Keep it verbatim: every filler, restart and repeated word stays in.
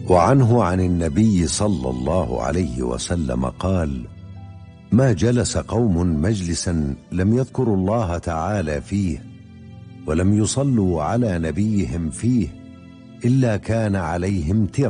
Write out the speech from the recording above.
وعنه عن النبي صلى الله عليه وسلم قال: ما جلس قوم مجلسا لم يذكروا الله تعالى فيه ولم يصلوا على نبيهم فيه إلا كان عليهم تر